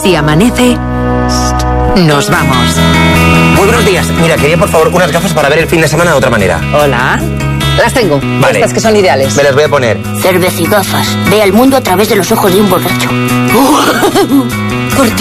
Si amanece, nos vamos. Muy buenos días. Mira, quería por favor unas gafas para ver el fin de semana de otra manera. Hola. Las tengo. Vale. Estas que son ideales. Me las voy a poner. Cervecigafas. Ve al mundo a través de los ojos de un borracho.